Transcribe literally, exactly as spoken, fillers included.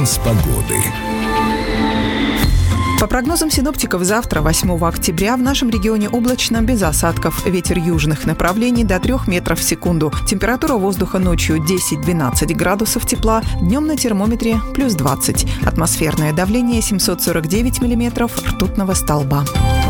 Прогноз погоды. По прогнозам синоптиков, завтра, восьмого октября, в нашем регионе облачно, без осадков. Ветер южных направлений до трех метров в секунду. Температура воздуха ночью десять-двенадцать градусов тепла, днем на термометре плюс двадцать. Атмосферное давление семьсот сорок девять миллиметров ртутного столба.